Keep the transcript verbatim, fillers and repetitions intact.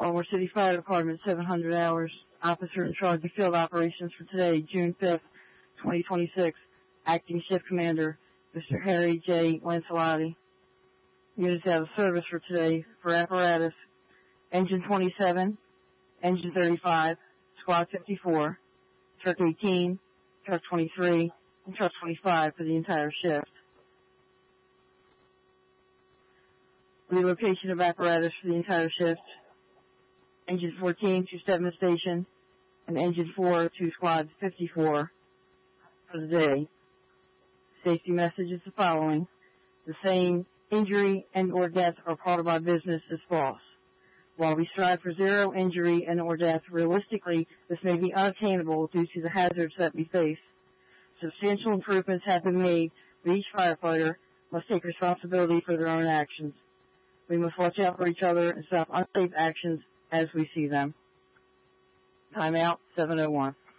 Baltimore City Fire Department, seven hundred hours. Officer in charge of field operations for today, June fifth, twenty twenty-six. Acting Shift Commander, Mister Harry J. Lancelotti. Units out of service for today for apparatus. Engine twenty-seven, Engine thirty-five, Squad fifty-four, Truck eighteen, Truck twenty-three, and Truck twenty-five for the entire shift. Relocation of apparatus for the entire shift. Engine fourteen to Stedman Station, and Engine four to Squad fifty-four for the day. Safety message is the following. The saying, injury and or death are part of our business is false. While we strive for zero injury and or death, realistically, this may be unattainable due to the hazards that we face. Substantial improvements have been made, but each firefighter must take responsibility for their own actions. We must watch out for each other and stop unsafe actions as we see them. Time out, seven oh one.